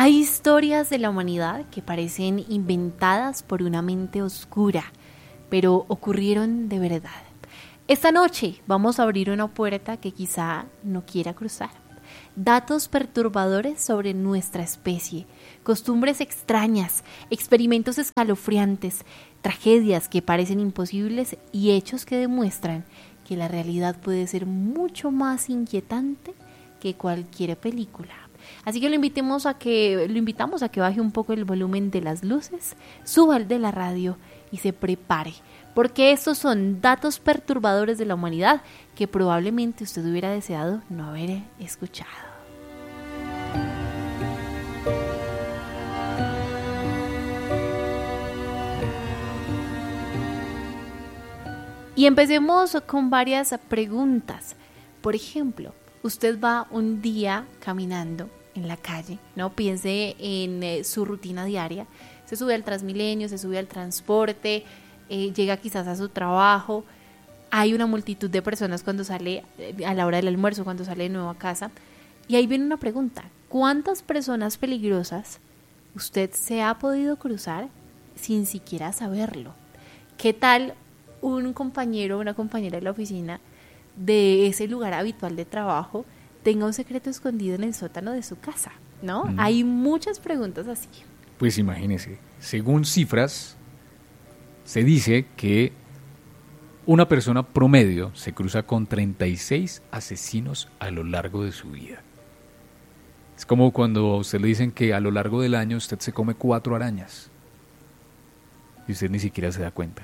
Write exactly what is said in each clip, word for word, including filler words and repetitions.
Hay historias de la humanidad que parecen inventadas por una mente oscura, pero ocurrieron de verdad. Esta noche vamos a abrir una puerta que quizá no quiera cruzar. Datos perturbadores sobre nuestra especie, costumbres extrañas, experimentos escalofriantes, tragedias que parecen imposibles y hechos que demuestran que la realidad puede ser mucho más inquietante que cualquier película. Así que lo invitemos a que lo invitamos a que baje un poco el volumen de las luces, suba el de la radio y se prepare, porque estos son datos perturbadores de la humanidad que probablemente usted hubiera deseado no haber escuchado. Y empecemos con varias preguntas. Por ejemplo, usted va un día caminando en la calle, ¿no? Piense en eh, su rutina diaria. Se sube al Transmilenio, se sube al transporte, eh, llega quizás a su trabajo. Hay una multitud de personas cuando sale eh, a la hora del almuerzo, cuando sale de nuevo a casa. Y ahí viene una pregunta. ¿Cuántas personas peligrosas usted se ha podido cruzar sin siquiera saberlo? ¿Qué tal un compañero o una compañera de la oficina de ese lugar habitual de trabajo tenga un secreto escondido en el sótano de su casa, ¿no? Mm. Hay muchas preguntas así. Pues imagínese, según cifras, se dice que una persona promedio se cruza con treinta y seis asesinos a lo largo de su vida. Es como cuando a usted le dicen que a lo largo del año usted se come cuatro arañas y usted ni siquiera se da cuenta.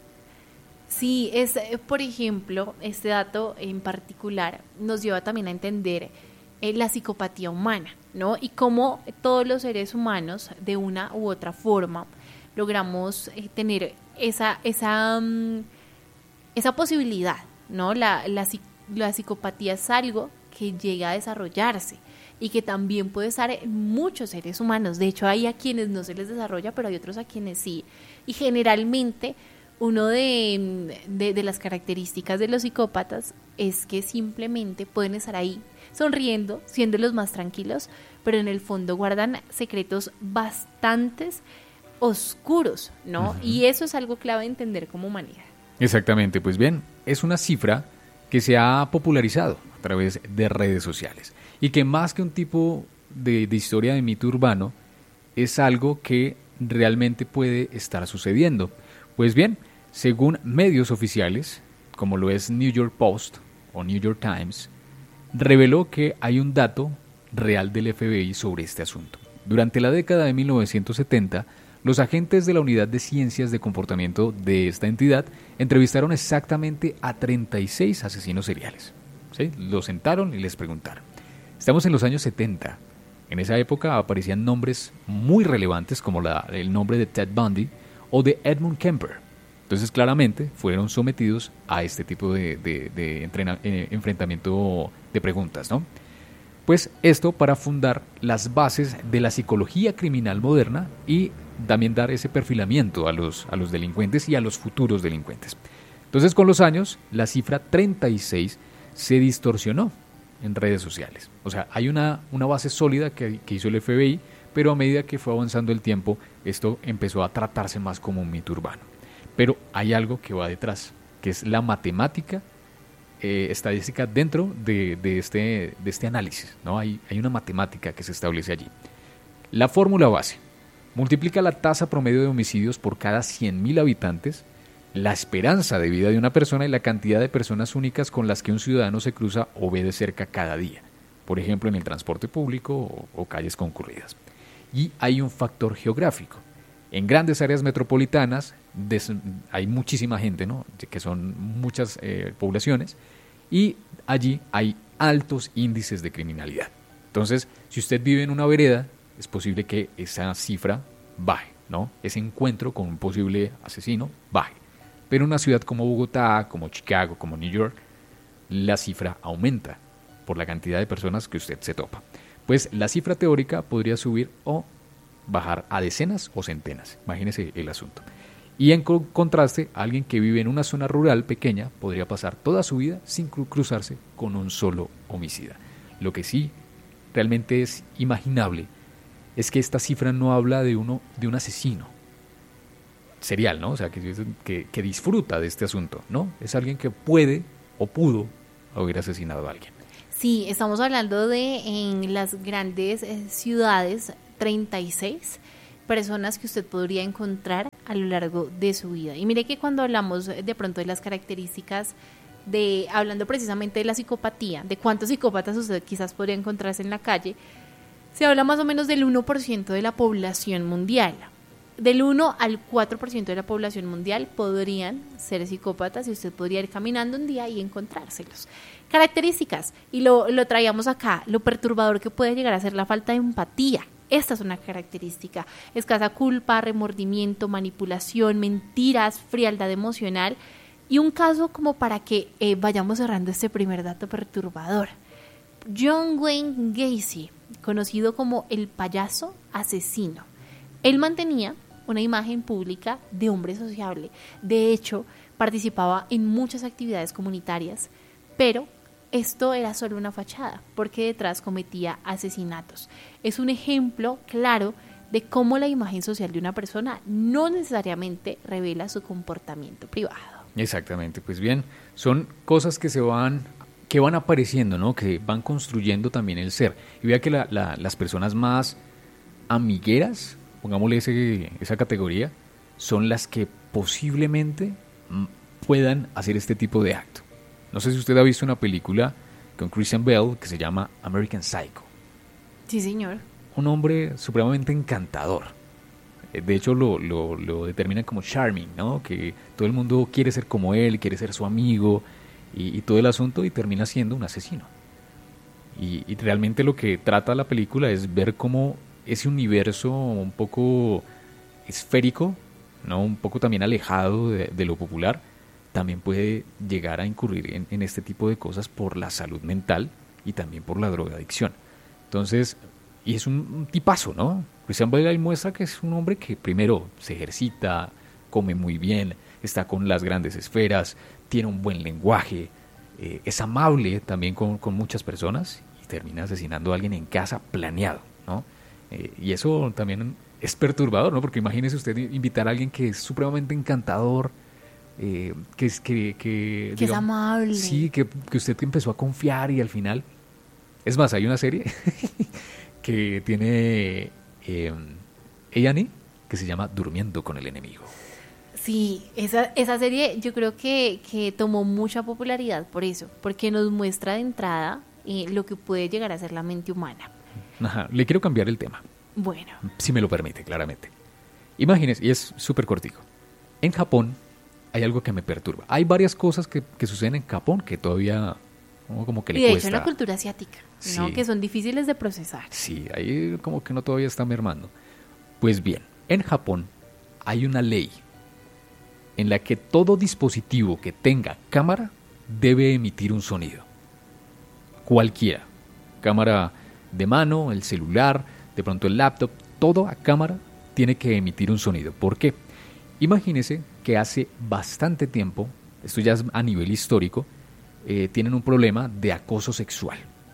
Sí, es, por ejemplo, este dato en particular nos lleva también a entender eh, la psicopatía humana, ¿no? Y cómo todos los seres humanos, de una u otra forma, logramos eh, tener esa, esa, um, esa posibilidad, ¿no? La, la, la psicopatía es algo que llega a desarrollarse y que también puede estar en muchos seres humanos. De hecho, hay a quienes no se les desarrolla, pero hay otros a quienes sí. Y generalmente uno de, de, de las características de los psicópatas es que simplemente pueden estar ahí sonriendo, siendo los más tranquilos, pero en el fondo guardan secretos bastante oscuros, ¿no? Uh-huh. Y eso es algo clave de entender como humanidad. Exactamente, pues bien, es una cifra que se ha popularizado a través de redes sociales y que más que un tipo de, de historia de mito urbano, es algo que realmente puede estar sucediendo. Pues bien, según medios oficiales, como lo es New York Post o New York Times, reveló que hay un dato real del F B I sobre este asunto. Durante la década de mil novecientos setenta, los agentes de la Unidad de Ciencias de Comportamiento de esta entidad entrevistaron exactamente a treinta y seis asesinos seriales. ¿Sí? Los sentaron y les preguntaron. Estamos en los años setenta. En esa época aparecían nombres muy relevantes como la, el nombre de Ted Bundy o de Edmund Kemper. Entonces, claramente, fueron sometidos a este tipo de, de, de entrena, eh, enfrentamiento de preguntas, ¿no? Pues esto para fundar las bases de la psicología criminal moderna y también dar ese perfilamiento a los, a los delincuentes y a los futuros delincuentes. Entonces, con los años, la cifra treinta y seis se distorsionó en redes sociales. O sea, hay una, una base sólida que, que hizo el F B I, pero a medida que fue avanzando el tiempo, esto empezó a tratarse más como un mito urbano. Pero hay algo que va detrás, que es la matemática eh, estadística dentro de, de, este, de este análisis, ¿no? Hay, hay una matemática que se establece allí. La fórmula base multiplica la tasa promedio de homicidios por cada cien mil habitantes, la esperanza de vida de una persona y la cantidad de personas únicas con las que un ciudadano se cruza o ve de cerca cada día, por ejemplo en el transporte público o, o calles concurridas. Y hay un factor geográfico. En grandes áreas metropolitanas des, hay muchísima gente, ¿no? Que son muchas eh, poblaciones, y allí hay altos índices de criminalidad. Entonces, si usted vive en una vereda, es posible que esa cifra baje, ¿no? Ese encuentro con un posible asesino baje. Pero en una ciudad como Bogotá, como Chicago, como New York, la cifra aumenta por la cantidad de personas que usted se topa. Pues la cifra teórica podría subir o bajar a decenas o centenas. Imagínese el asunto. Y en contraste, alguien que vive en una zona rural pequeña podría pasar toda su vida sin cruzarse con un solo homicida. Lo que sí realmente es imaginable es que esta cifra no habla de uno de un asesino serial, ¿no? O sea, que, que, que disfruta de este asunto, ¿no? Es alguien que puede o pudo haber asesinado a alguien. Sí, estamos hablando de en las grandes eh, ciudades, treinta y seis personas que usted podría encontrar a lo largo de su vida. Y mire que cuando hablamos de pronto de las características de, hablando precisamente de la psicopatía, de cuántos psicópatas usted quizás podría encontrarse en la calle, se habla más o menos del uno por ciento de la población mundial. Del uno al cuatro por ciento de la población mundial podrían ser psicópatas y usted podría ir caminando un día y encontrárselos. Características, y lo, lo traíamos acá, lo perturbador que puede llegar a ser la falta de empatía. Esta es una característica: escasa culpa, remordimiento, manipulación, mentiras, frialdad emocional. Y un caso como para que eh, vayamos cerrando este primer dato perturbador. John Wayne Gacy, conocido como el payaso asesino. Él mantenía una imagen pública de hombre sociable. De hecho, participaba en muchas actividades comunitarias, pero esto era solo una fachada, porque detrás cometía asesinatos. Es un ejemplo claro de cómo la imagen social de una persona no necesariamente revela su comportamiento privado. Exactamente, pues bien, son cosas que se van, que van apareciendo, ¿no? Que van construyendo también el ser. Y vea que la, la, las personas más amigueras, pongámosle ese, esa categoría, son las que posiblemente puedan hacer este tipo de acto. No sé si usted ha visto una película con Christian Bale que se llama American Psycho. Sí, señor. Un hombre supremamente encantador. De hecho, lo, lo, lo determinan como charming, ¿no? Que todo el mundo quiere ser como él, quiere ser su amigo y, y todo el asunto, y termina siendo un asesino. Y, y realmente lo que trata la película es ver cómo ese universo un poco esférico, ¿no? Un poco también alejado de, de lo popular, también puede llegar a incurrir en, en este tipo de cosas por la salud mental y también por la drogadicción. Entonces, y es un, un tipazo, ¿no? Christian Bale muestra que es un hombre que primero se ejercita, come muy bien, está con las grandes esferas, tiene un buen lenguaje, eh, es amable también con, con muchas personas y termina asesinando a alguien en casa planeado, ¿no? Eh, y eso también es perturbador, ¿no? Porque imagínese usted invitar a alguien que es supremamente encantador, eh, que es que, que, que digamos, es amable. Sí, que, que usted empezó a confiar y al final... Es más, hay una serie que tiene eh, A and E que se llama Durmiendo con el enemigo. Sí, esa, esa serie yo creo que, que tomó mucha popularidad por eso, porque nos muestra de entrada eh, lo que puede llegar a ser la mente humana. Ajá, le quiero cambiar el tema. Bueno. Si me lo permite, claramente. Imagínese, y es súper cortico. En Japón hay algo que me perturba. Hay varias cosas que, que suceden en Japón que todavía como, como que le y de cuesta. hecho en la cultura asiática, ¿no? Sí. Que son difíciles de procesar. Sí, ahí como que no todavía está mermando. Pues bien, en Japón hay una ley en la que todo dispositivo que tenga cámara debe emitir un sonido. Cualquiera. Cámara de mano, el celular, de pronto el laptop, toda cámara tiene que emitir un sonido. ¿Por qué? Imagínese que hace bastante tiempo, esto ya es a nivel histórico, eh, tienen un problema de acoso sexual.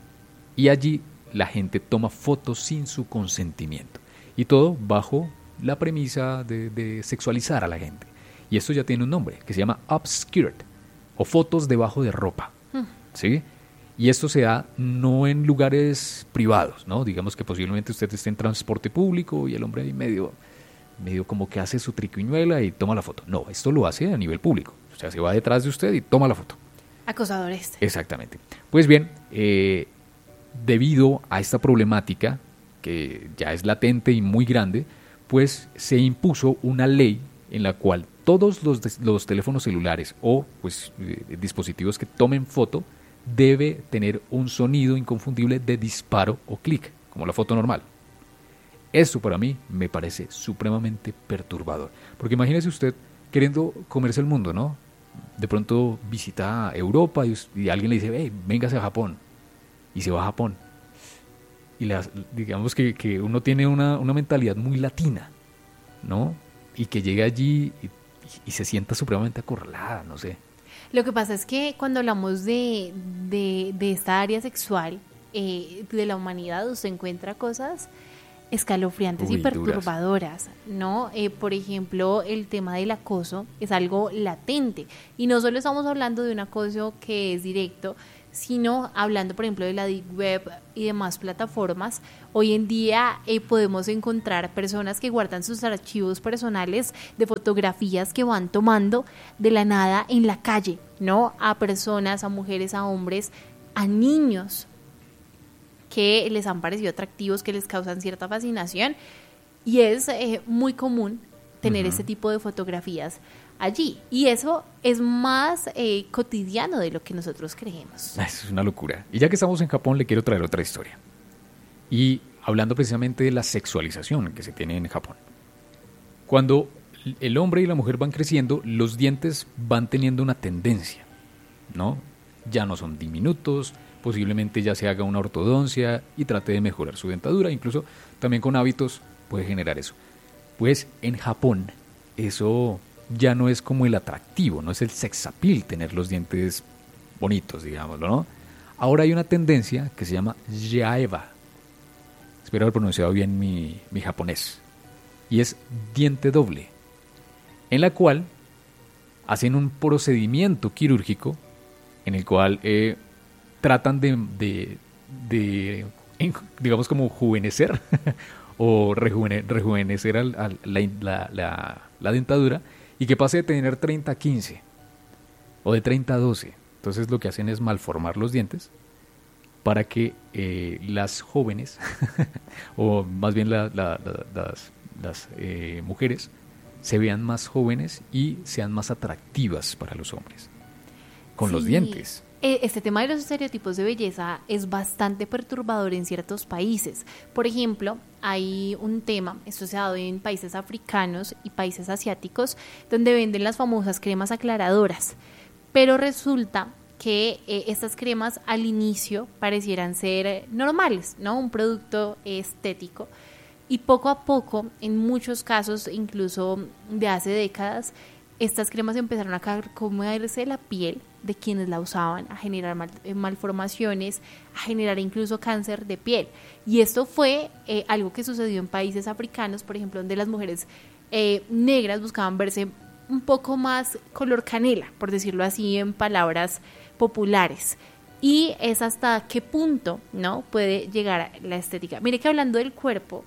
Y allí la gente toma fotos sin su consentimiento. Y todo bajo la premisa de, de sexualizar a la gente. Y esto ya tiene un nombre, que se llama upskirt, o fotos debajo de ropa. Hmm. ¿Sí? Y esto se da no en lugares privados, ¿no? Digamos que posiblemente usted esté en transporte público y el hombre ahí medio, medio como que hace su triquiñuela y toma la foto. No, esto lo hace a nivel público. O sea, se va detrás de usted y toma la foto. Acosador este. Exactamente. Pues bien, eh, debido a esta problemática, que ya es latente y muy grande, pues se impuso una ley en la cual todos los, los teléfonos celulares o pues eh, dispositivos que tomen foto debe tener un sonido inconfundible de disparo o clic, como la foto normal. Eso para mí me parece supremamente perturbador, porque imagínese usted queriendo comerse el mundo, ¿no? De pronto visita Europa y, y alguien le dice, hey, véngase a Japón, y se va a Japón. Y las, digamos que, que uno tiene una, una mentalidad muy latina, ¿no? Y que llega allí y, y se sienta supremamente acorralada, no sé. Lo que pasa es que cuando hablamos de, de, de esta área sexual, eh, de la humanidad, usted encuentra cosas escalofriantes Uy, y perturbadoras, ¿no? Eh, por ejemplo, el tema del acoso es algo latente y no solo estamos hablando de un acoso que es directo, sino hablando, por ejemplo, de la Deep Web y demás plataformas. Hoy en día eh, podemos encontrar personas que guardan sus archivos personales de fotografías que van tomando de la nada en la calle, ¿no? A personas, a mujeres, a hombres, a niños que les han parecido atractivos, que les causan cierta fascinación, y es eh, muy común tener uh-huh. este tipo de fotografías allí, y eso es más eh, cotidiano de lo que nosotros creemos. Es una locura. Y ya que estamos en Japón, le quiero traer otra historia, y hablando precisamente de la sexualización que se tiene en Japón. Cuando el hombre y la mujer van creciendo, los dientes van teniendo una tendencia, ¿no? Ya no son diminutos, posiblemente ya se haga una ortodoncia y trate de mejorar su dentadura, incluso también con hábitos puede generar eso. Pues en Japón eso ya no es como el atractivo, no es el sex appeal tener los dientes bonitos, digámoslo, ¿no? Ahora hay una tendencia que se llama yaeva, espero haber pronunciado bien mi, mi japonés, y es diente doble, en la cual hacen un procedimiento quirúrgico en el cual eh, tratan de, de, de, digamos como juvenecer o rejuvene, rejuvenecer al, al, la, la, la, la dentadura y que pase de tener treinta a quince o de treinta a doce. Entonces lo que hacen es malformar los dientes para que eh, las jóvenes o más bien la, la, la, las, las eh, mujeres se vean más jóvenes y sean más atractivas para los hombres con sí. los dientes. Este tema de los estereotipos de belleza es bastante perturbador en ciertos países. Por ejemplo, hay un tema, esto se ha dado en países africanos y países asiáticos, donde venden las famosas cremas aclaradoras. Pero resulta que eh, estas cremas al inicio parecieran ser normales, ¿no? Un producto estético. Y poco a poco, en muchos casos, incluso de hace décadas, estas cremas empezaron a carcomerse la piel de quienes la usaban, a generar mal, eh, malformaciones, a generar incluso cáncer de piel. Y esto fue eh, algo que sucedió en países africanos, por ejemplo, donde las mujeres eh, negras buscaban verse un poco más color canela, por decirlo así en palabras populares. Y es hasta qué punto, ¿no?, puede llegar la estética. Mire que hablando del cuerpo,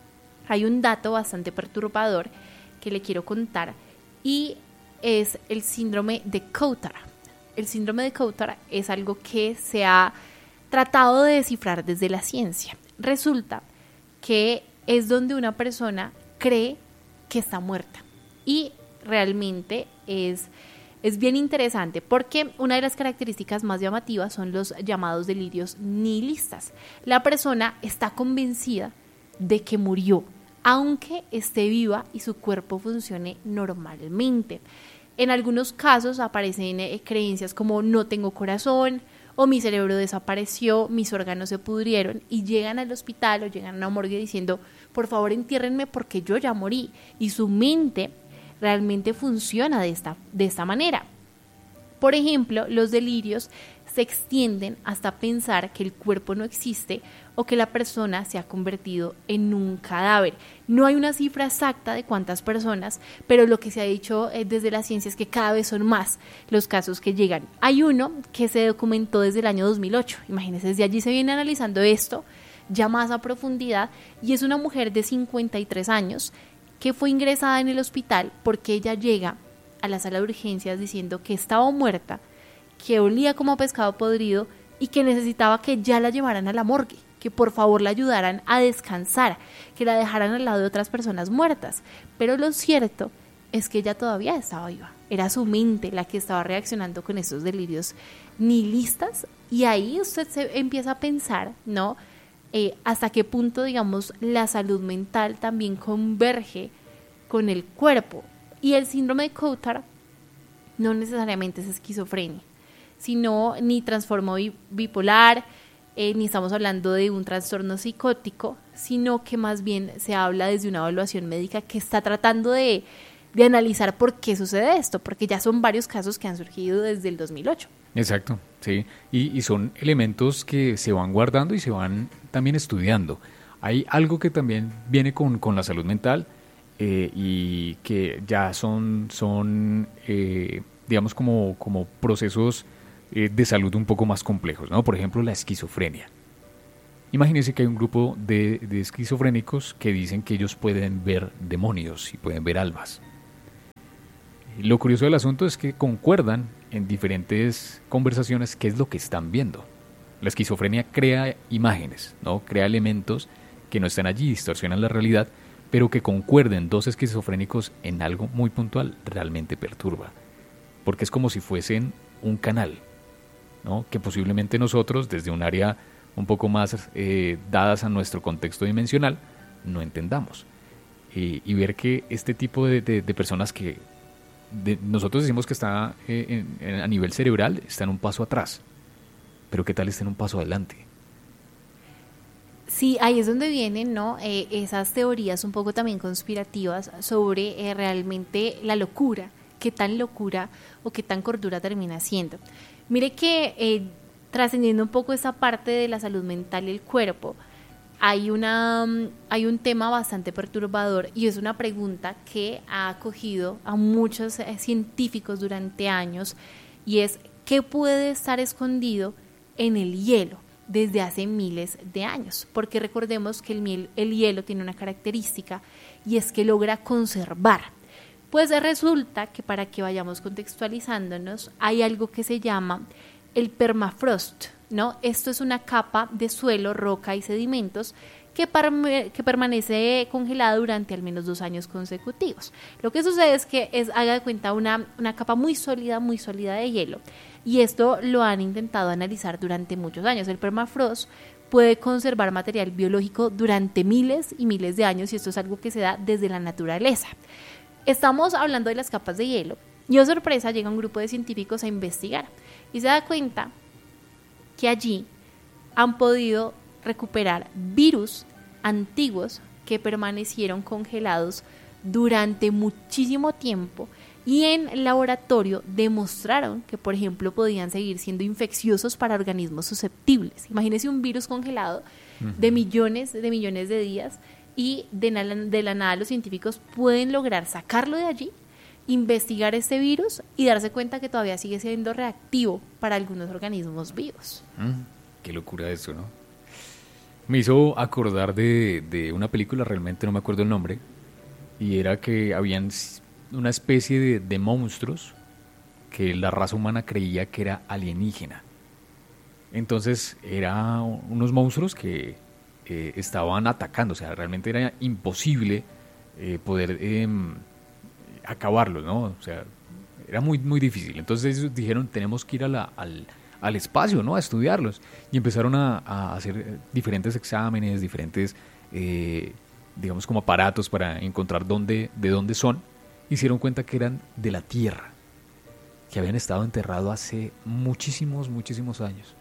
hay un dato bastante perturbador que le quiero contar, y es el síndrome de Koutara. El síndrome de Koutara es algo que se ha tratado de descifrar desde la ciencia. Resulta que es donde una persona cree que está muerta, y realmente es, es bien interesante porque una de las características más llamativas son los llamados delirios nihilistas. La persona está convencida de que murió, aunque esté viva y su cuerpo funcione normalmente. En algunos casos aparecen eh, creencias como no tengo corazón, o mi cerebro desapareció, mis órganos se pudrieron, y llegan al hospital o llegan a una morgue diciendo por favor entiérrenme porque yo ya morí, y su mente realmente funciona de esta, de esta manera. Por ejemplo, los delirios se extienden hasta pensar que el cuerpo no existe o que la persona se ha convertido en un cadáver. No hay una cifra exacta de cuántas personas, pero lo que se ha dicho eh, desde la ciencia es que cada vez son más los casos que llegan. Hay uno que se documentó desde el año dos mil ocho, imagínense, desde allí se viene analizando esto ya más a profundidad, y es una mujer de cincuenta y tres años que fue ingresada en el hospital porque ella llega a la sala de urgencias diciendo que estaba muerta, que olía como a pescado podrido y que necesitaba que ya la llevaran a la morgue, que por favor la ayudaran a descansar, que la dejaran al lado de otras personas muertas. Pero lo cierto es que ella todavía estaba viva, era su mente la que estaba reaccionando con esos delirios nihilistas, y ahí usted se empieza a pensar, ¿no?, eh, hasta qué punto, digamos, la salud mental también converge con el cuerpo. Y el síndrome de Koutara no necesariamente es esquizofrenia, sino ni trastorno bipolar, eh, ni estamos hablando de un trastorno psicótico, sino que más bien se habla desde una evaluación médica que está tratando de, de analizar por qué sucede esto, porque ya son varios casos que han surgido desde el dos mil ocho. Exacto, sí, y, y son elementos que se van guardando y se van también estudiando. Hay algo que también viene con, con la salud mental eh, y que ya son, son eh, digamos, como, como procesos eh, de salud un poco más complejos, ¿no? Por ejemplo, la esquizofrenia. Imagínense que hay un grupo de, de esquizofrénicos que dicen que ellos pueden ver demonios y pueden ver almas. Lo curioso del asunto es que concuerdan en diferentes conversaciones qué es lo que están viendo. La esquizofrenia crea imágenes, ¿no? Crea elementos que no están allí, distorsionan la realidad, pero que concuerden dos esquizofrénicos en algo muy puntual realmente perturba. Porque es como si fuesen un canal, ¿no? Que posiblemente nosotros, desde un área un poco más eh, dadas a nuestro contexto dimensional, no entendamos. Eh, y ver que este tipo de, de, de personas que de, nosotros decimos que está eh, en, en, a nivel cerebral, está en un paso atrás. Pero ¿qué tal está en un paso adelante? Sí, ahí es donde vienen, ¿no? Eh, esas teorías un poco también conspirativas sobre eh, realmente la locura, qué tan locura o qué tan cordura termina siendo. Mire que eh, trascendiendo un poco esa parte de la salud mental y el cuerpo, hay, una, hay un tema bastante perturbador y es una pregunta que ha acogido a muchos eh, científicos durante años y es ¿qué puede estar escondido en el hielo desde hace miles de años? Porque recordemos que el, miel, el hielo tiene una característica y es que logra conservar. Pues resulta que para que vayamos contextualizándonos hay algo que se llama el permafrost, ¿no? Esto es una capa de suelo, roca y sedimentos que, parme, que permanece congelada durante al menos dos años consecutivos. Lo que sucede es que es, haga de cuenta, una, una capa muy sólida, muy sólida de hielo. Y esto lo han intentado analizar durante muchos años. El permafrost puede conservar material biológico durante miles y miles de años y esto es algo que se da desde la naturaleza. Estamos hablando de las capas de hielo y, oh sorpresa, llega un grupo de científicos a investigar y se da cuenta que allí han podido recuperar virus antiguos que permanecieron congelados durante muchísimo tiempo y en laboratorio demostraron que, por ejemplo, podían seguir siendo infecciosos para organismos susceptibles. Imagínense un virus congelado uh-huh. de millones de millones de días y de la, de la nada los científicos pueden lograr sacarlo de allí, investigar este virus y darse cuenta que todavía sigue siendo reactivo para algunos organismos vivos. Mm, qué locura eso, ¿no? Me hizo acordar de, de una película, realmente no me acuerdo el nombre, y era que habían una especie de, de monstruos que la raza humana creía que era alienígena. Entonces eran unos monstruos que eh, estaban atacando, o sea, realmente era imposible eh, poder eh, acabarlos, ¿no? O sea, era muy, muy difícil. Entonces ellos dijeron, tenemos que ir a la, al, al espacio, ¿no? A estudiarlos. Y empezaron a, a hacer diferentes exámenes, diferentes, eh, digamos, como aparatos para encontrar dónde, de dónde son. Hicieron cuenta que eran de la Tierra, que habían estado enterrados hace muchísimos, muchísimos años.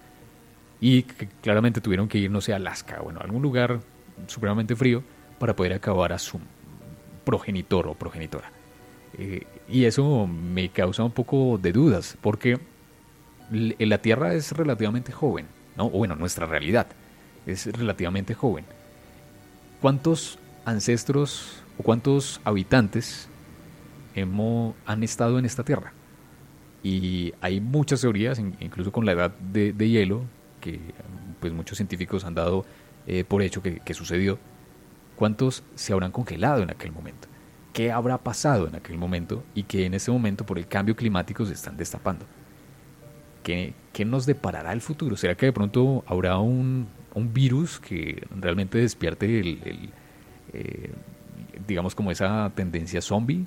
Y que claramente tuvieron que ir, no sé, a Alaska, bueno, a algún lugar supremamente frío para poder acabar a su progenitor o progenitora. Eh, y eso me causa un poco de dudas, porque la Tierra es relativamente joven, ¿no? O bueno, nuestra realidad es relativamente joven. ¿Cuántos ancestros o cuántos habitantes hemos, han estado en esta Tierra? Y hay muchas teorías, incluso con la edad de, de hielo, que pues muchos científicos han dado eh, por hecho que, que sucedió. ¿Cuántos se habrán congelado en aquel momento? ¿Qué habrá pasado en aquel momento y que en ese momento por el cambio climático se están destapando? ¿Qué, qué nos deparará el futuro? ¿Será que de pronto habrá un, un virus que realmente despierte el, el eh, digamos como esa tendencia zombie?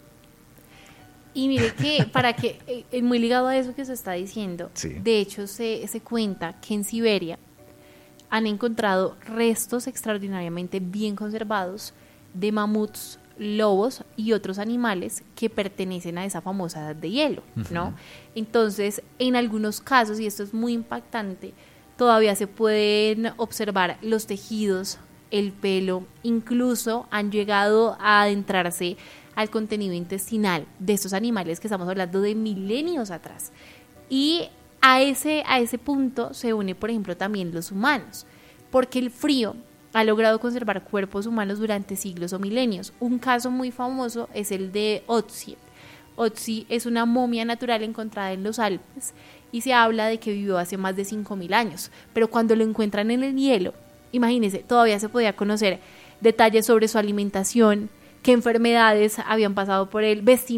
Y mire que, para que, eh, muy ligado a eso que se está diciendo, sí. De hecho se, se cuenta que en Siberia han encontrado restos extraordinariamente bien conservados de mamuts, lobos y otros animales que pertenecen a esa famosa edad de hielo, ¿no? Uh-huh. Entonces, en algunos casos, y esto es muy impactante, todavía se pueden observar los tejidos, el pelo, incluso han llegado a adentrarse al contenido intestinal de estos animales que estamos hablando de milenios atrás. Y a ese, a ese punto se une, por ejemplo, también los humanos, porque el frío ha logrado conservar cuerpos humanos durante siglos o milenios. Un caso muy famoso es el de Otzi. Otzi es una momia natural encontrada en los Alpes y se habla de que vivió hace más de cinco mil años, pero cuando lo encuentran en el hielo, imagínense, todavía se podía conocer detalles sobre su alimentación, qué enfermedades habían pasado por él, vestimenta